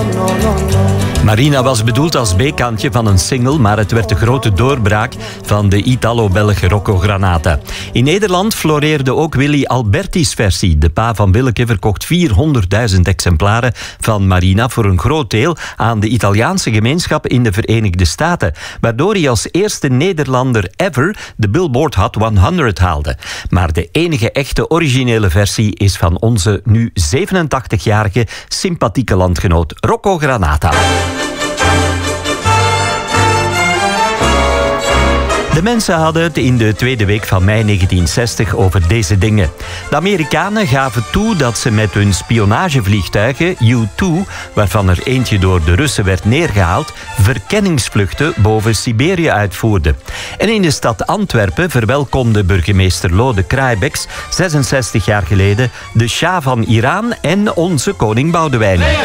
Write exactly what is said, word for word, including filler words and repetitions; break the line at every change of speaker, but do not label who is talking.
no, no, no.
Marina was bedoeld als B-kantje van een single, maar het werd de grote doorbraak van de Italo-Belg Rocco Granata. In Nederland floreerde ook Willy Alberti's versie. De pa van Willeke verkocht vierhonderdduizend exemplaren van Marina voor een groot deel aan de Italiaanse gemeenschap in de Verenigde Staten, waardoor hij als eerste Nederlander ever de Billboard Hot honderd haalde. Maar de enige echte originele versie is van onze nu zevenentachtigjarige sympathieke landgenoot Rocco Granata. De mensen hadden het in de tweede week van mei negentien zestig over deze dingen. De Amerikanen gaven toe dat ze met hun spionagevliegtuigen U twee, waarvan er eentje door de Russen werd neergehaald, verkenningsvluchten boven Siberië uitvoerden. En in de stad Antwerpen verwelkomde burgemeester Lode Kraaiebeks zesenzestig jaar geleden de Shah van Iran en onze koning Boudewijn.